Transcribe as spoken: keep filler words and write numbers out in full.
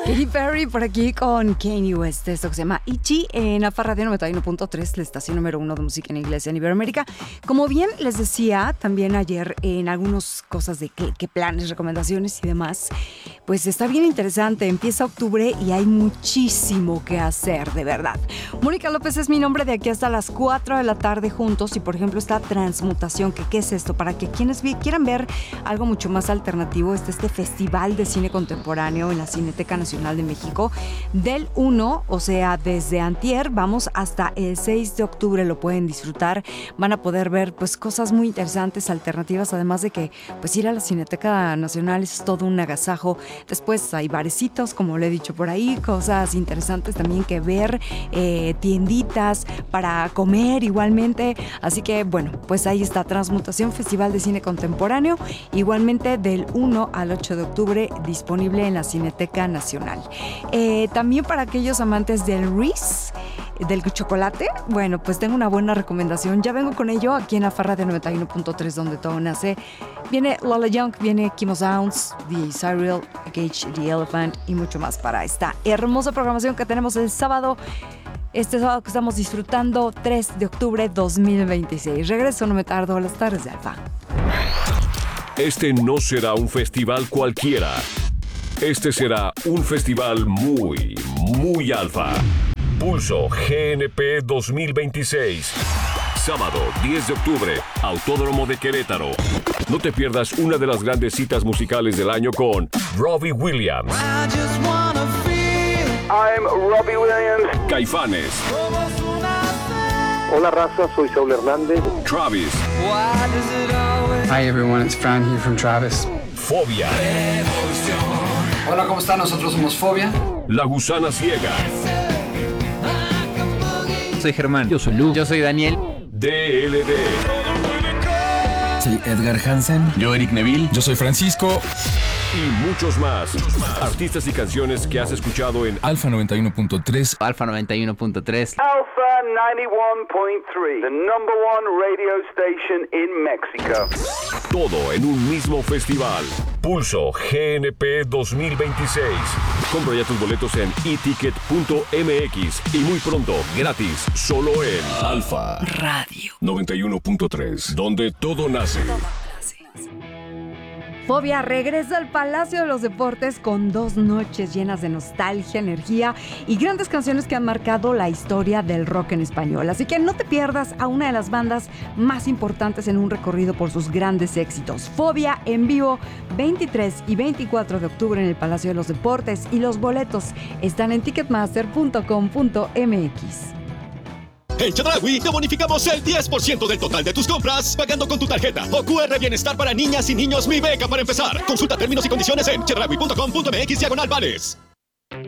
Katy Perry por aquí con Kanye West, esto que se llama Itchy en Alfa Radio noventa y uno punto tres, la estación número uno de música en inglés en Iberoamérica. Como bien les decía también ayer en algunas cosas de qué, qué planes, recomendaciones y demás, pues está bien interesante. Empieza octubre y hay muchísimo que hacer, de verdad. Mónica López es mi nombre, de aquí hasta las cuatro de la tarde juntos. Y por ejemplo está Transmutación, que qué es esto, para que quienes quieran ver algo mucho más alternativo, está este Festival de Cine Contemporáneo en la Cineteca Nacional de México del uno, o sea, desde antier, vamos hasta el seis de octubre, lo pueden disfrutar, van a poder ver pues cosas muy interesantes, alternativas, además de que pues ir a la Cineteca Nacional es todo un agasajo. Después hay barecitos, como le he dicho por ahí, cosas interesantes también que ver, eh, tienditas para comer igualmente, así que bueno, pues ahí está Transmutación, Festival de Cine Contemporáneo, igualmente del uno al ocho de octubre, disponible en la Cineteca Nacional. Eh, también para aquellos amantes del Reese, del chocolate, bueno, pues tengo una buena recomendación. Ya vengo con ello aquí en la Farra de noventa y uno punto tres, donde todo nace. Viene Lola Young, viene Kimo Sounds, The Cyril, Gage the Elephant y mucho más para esta hermosa programación que tenemos el sábado. Este sábado que estamos disfrutando, tres de octubre dos mil veintiséis. Regreso, no me tardo, a las tardes de Alfa. Este no será un festival cualquiera. Este será un festival muy, muy alfa. Pulso G N P dos mil veintiséis. Sábado diez de octubre, Autódromo de Querétaro. No te pierdas una de las grandes citas musicales del año con Robbie Williams. I'm Robbie Williams. Caifanes. Hola raza, soy Saúl Hernández. Travis. Hi everyone, it's Fran here from Travis. Fobia. Hola, ¿cómo están? Nosotros somos Fobia. La Gusana Ciega. Soy Germán. Yo soy Lu. Yo soy Daniel. D L D. Soy Edgar Hansen. Yo Eric Neville. Yo soy Francisco. Y muchos más. Artistas y canciones que has escuchado en Alfa noventa y uno punto tres. Alfa noventa y uno punto tres. Alpha noventa y uno punto tres, the number one radio station in Mexico. Todo en un mismo festival. Pulso G N P dos mil veintiséis. Compra ya tus boletos en e ticket punto m x y muy pronto, gratis, solo en Alfa Radio noventa y uno punto tres, donde todo nace. Fobia regresa al Palacio de los Deportes con dos noches llenas de nostalgia, energía y grandes canciones que han marcado la historia del rock en español. Así que no te pierdas a una de las bandas más importantes en un recorrido por sus grandes éxitos. Fobia en vivo, veintitrés y veinticuatro de octubre en el Palacio de los Deportes, y los boletos están en ticketmaster punto com punto m x. En Chedraui te bonificamos el diez por ciento del total de tus compras pagando con tu tarjeta o Q R Bienestar para niñas y niños Mi Beca para empezar. Consulta términos y condiciones en chedraui punto com punto m x diagonal vales.